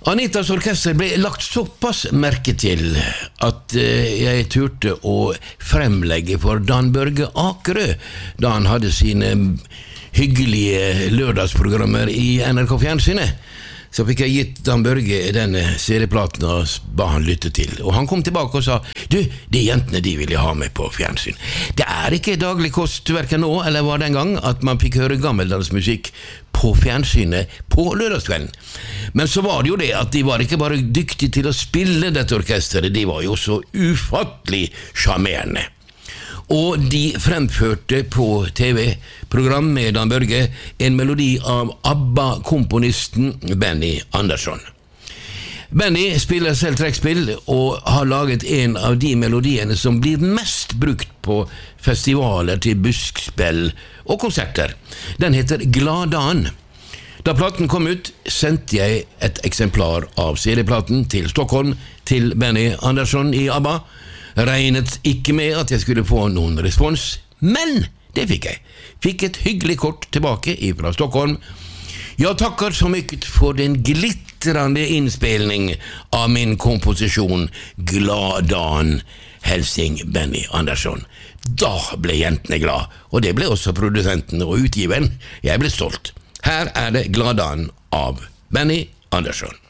Anitas orkester ble lagt såpass merke til at jeg turte å fremlegge for Dan Børge Akerø da han hadde sine hyggelige lørdagsprogrammer i NRK Fjernsynet. Så fikk jeg gitt Dan Børge denne serieplaten og ba han lytte til. Og han kom tilbake og sa, du, de jentene de vil jeg ha med på fjernsyn. Det ikke daglig kost hverken nå eller var den gang at man fikk høre gammeldags musikk på fjernsynet på lørdagskvelden. Men så var det jo det at de var ikke bare dyktige til å spille dette orkesteret, de var jo så ufattelig charmerende. Og de fremførte på TV-program med Dan Børge en melodi av ABBA-komponisten Benny Andersson. Benny spiller selv trekkspill og har laget en av de melodiene som blir mest brukt på festivaler til buskspill og konserter. Den heter Gladan. Da platen kom ut, sendte jeg et eksemplar av CD-platen til Stockholm til Benny Andersson i ABBA. Regnet ikke med at jeg skulle få noen respons, men det fikk jeg. Fikk et hyggelig kort tilbake fra Stockholm. Jeg takker så mye for den glittrende innspilning av min komposisjon Gladan, helsing Benny Andersson. Da ble jentene glad, og det ble også produsenten og utgiveren. Jeg ble stolt. Her det Gladan av Benny Andersson.